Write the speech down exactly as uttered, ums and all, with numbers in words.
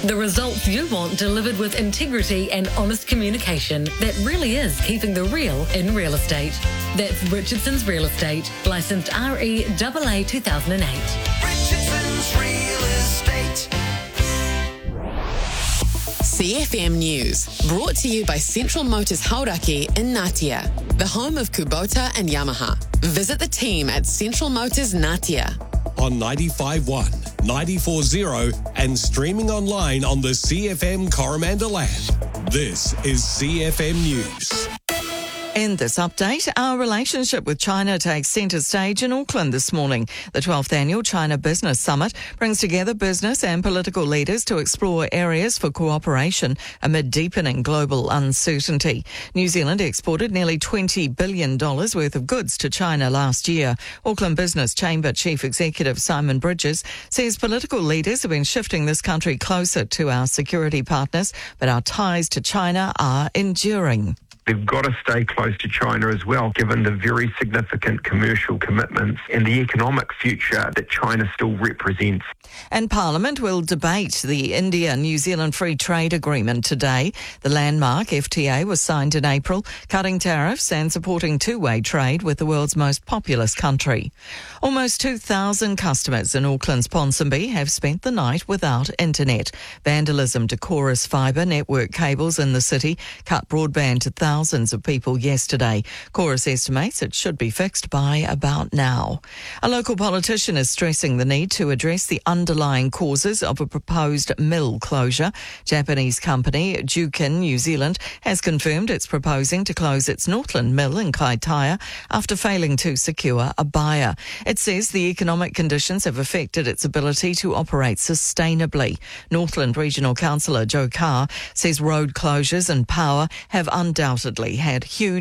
The results you want delivered with integrity and honest communication that really is keeping the real in real estate. That's Richardson's Real Estate, licensed R E A A two thousand eight. Richardson's Real Estate. C F M News, brought to you by Central Motors Hauraki in Ngatea, the home of Kubota and Yamaha. Visit the team at Central Motors Ngatea. On ninety-five point one, ninety-four point zero and streaming online on the C F M Coromandel app. This is C F M News. In this update, our relationship with China takes centre stage in Auckland this morning. The twelfth Annual China Business Summit brings together business and political leaders to explore areas for cooperation amid deepening global uncertainty. New Zealand exported nearly twenty billion dollars worth of goods to China last year. Auckland Business Chamber Chief Executive Simon Bridges says political leaders have been shifting this country closer to our security partners, but our ties to China are enduring. They've got to stay close to China as well, given the very significant commercial commitments and the economic future that China still represents. And Parliament will debate the India-New Zealand Free Trade Agreement today. The landmark F T A was signed in April, cutting tariffs and supporting two-way trade with the world's most populous country. Almost two thousand customers in Auckland's Ponsonby have spent the night without internet. Vandalism to Chorus fibre network cables in the city cut broadband to thousands. Thousands of people yesterday. Chorus estimates it should be fixed by about now. A local politician is stressing the need to address the underlying causes of a proposed mill closure. Japanese company Jukin New Zealand has confirmed it's proposing to close its Northland mill in Kaitaia after failing to secure a buyer. It says the economic conditions have affected its ability to operate sustainably. Northland Regional Councillor Joe Carr says road closures and power have undoubtedly had huge